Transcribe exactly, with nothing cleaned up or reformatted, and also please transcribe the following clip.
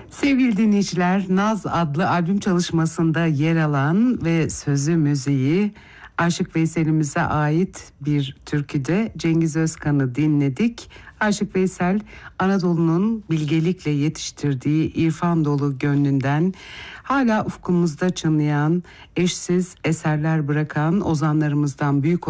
Sevgili dinleyiciler, Naz adlı albüm çalışmasında yer alan ve sözü müziği Aşık Veysel'imize ait bir türküde Cengiz Özkan'ı dinledik. Aşık Veysel, Anadolu'nun bilgelikle yetiştirdiği irfan dolu gönlünden hala ufkumuzda çınlayan, eşsiz eserler bırakan ozanlarımızdan, büyük